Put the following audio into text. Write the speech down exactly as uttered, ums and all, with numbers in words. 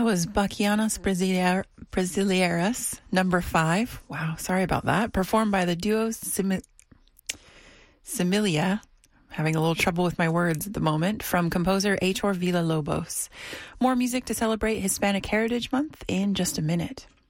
That was Bachianos Brasileir- Brasileiras, number five. Wow, sorry about that. Performed by the duo Simi- Similia. Having a little trouble with my words at the moment. From composer Heitor Villa-Lobos. More music to celebrate Hispanic Heritage Month in just a minute.